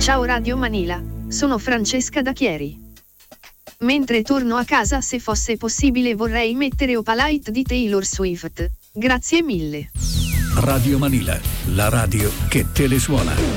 Ciao Radio Manila, sono Francesca da Chieri. Mentre torno a casa, se fosse possibile vorrei mettere Opalite di Taylor Swift. Grazie mille. Radio Manila, la radio che te le suona.